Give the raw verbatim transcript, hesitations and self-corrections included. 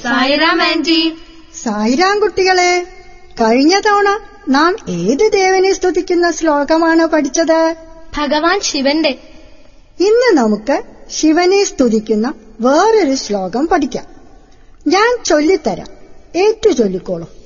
Sairam anti. Sairam കുട്ടികളെ, കഴിഞ്ഞ തവണ നാം ഏത് ദേവനെ സ്തുതിക്കുന്ന ശ്ലോകമാണ് പഠിച്ചത്? ഭഗവാൻ ശിവന്റെ. ഇന്ന് നമുക്ക് ശിവനെ സ്തുതിക്കുന്ന വേറൊരു ശ്ലോകം പഠിക്കാം. ഞാൻ ചൊല്ലിത്തരാം, ഏറ്റു ചൊല്ലിക്കോളൂ.